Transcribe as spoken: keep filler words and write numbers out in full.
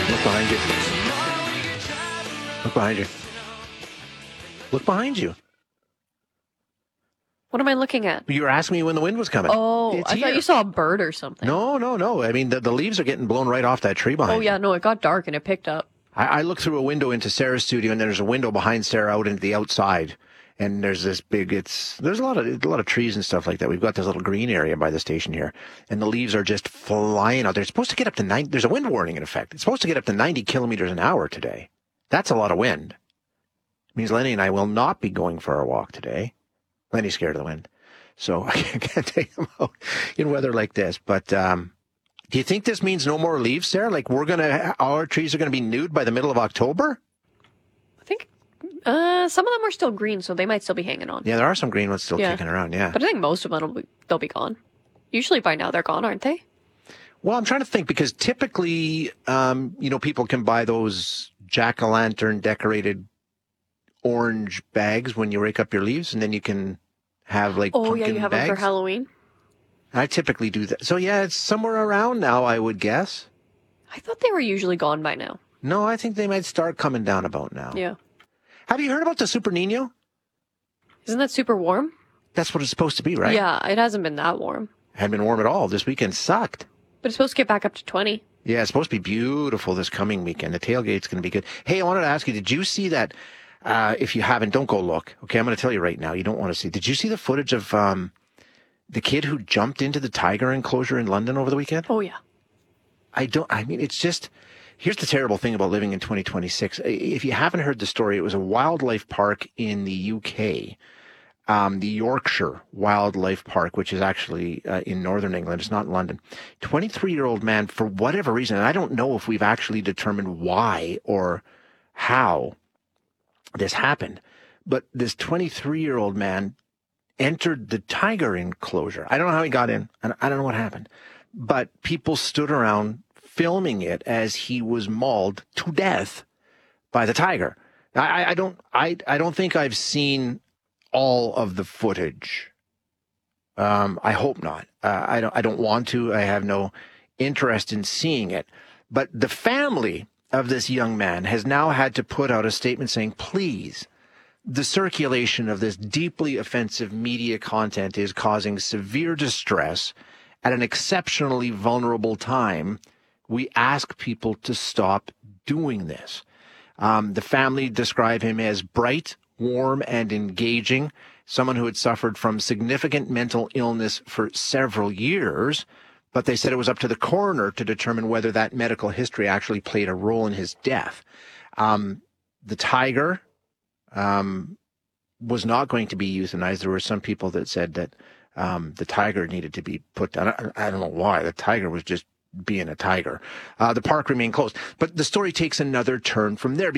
Look behind you. Look behind you. Look behind you. What am I looking at? You were asking me when the wind was coming. Oh, It's I here. thought you saw a bird or something. No, no, no. I mean, the, the leaves are getting blown right off that tree behind Oh, yeah, you. no, it got dark and it picked up. I, I look through a window into Sarah's studio, and there's a window behind Sarah out into the outside. And there's this big, it's, there's a lot of, a lot of trees and stuff like that. We've got this little green area by the station here, and the leaves are just flying out. They're supposed to get up to nine, there's a wind warning in effect. It's supposed to get up to ninety kilometers an hour today. That's a lot of wind. It means Lenny and I will not be going for our walk today. Lenny's scared of the wind, so I can't take him out in weather like this. But, um, do you think this means no more leaves, Sarah? Like we're going to, our trees are going to be nude by the middle of October? I think uh, some of them are still green, so they might still be hanging on. Yeah, there are some green ones still Yeah. kicking around, yeah. But I think most of them, will be, they'll be gone. Usually by now they're gone, aren't they? Well, I'm trying to think because typically, um, you know, people can buy those jack-o'-lantern decorated orange bags when you rake up your leaves, and then you can have like Oh, pumpkin yeah, you have bags. them for Halloween. I typically do that. So yeah, it's somewhere around now, I would guess. I thought they were usually gone by now. No, I think they might start coming down about now. Yeah. Have you heard about the Super Nino? Isn't that super warm? That's what it's supposed to be, right? Yeah, it hasn't been that warm. Hadn't been warm at all. This weekend sucked. But it's supposed to get back up to twenty. Yeah, it's supposed to be beautiful this coming weekend. The tailgate's going to be good. Hey, I wanted to ask you, did you see that? Uh, if you haven't, don't go look. Okay, I'm going to tell you right now. You don't want to see. Did you see the footage of um, the kid who jumped into the tiger enclosure in London over the weekend? Oh, yeah. I don't, I mean, it's just, here's the terrible thing about living in twenty twenty-six. If you haven't heard the story, it was a wildlife park in the U K. Um, the Yorkshire Wildlife Park, which is actually uh, in northern England. It's not in London. twenty-three-year-old man, for whatever reason, and I don't know if we've actually determined why or how this happened, but this twenty-three-year-old man entered the tiger enclosure. I don't know how he got in, and I don't know what happened, but people stood around filming it as he was mauled to death by the tiger. I, I don't, I, I don't think I've seen all of the footage. Um, I hope not. Uh, I don't. I don't want to. I have no interest in seeing it. But the family of this young man has now had to put out a statement saying, "Please, the circulation of this deeply offensive media content is causing severe distress at an exceptionally vulnerable time. We ask people to stop doing this." Um, the family describe him as bright, warm, and engaging, someone who had suffered from significant mental illness for several years, but they said it was up to the coroner to determine whether that medical history actually played a role in his death. Um, the tiger um, was not going to be euthanized. There were some people that said that um, the tiger needed to be put down. I, I don't know why. The tiger was just being a tiger. Uh, the park remained closed. But the story takes another turn from there.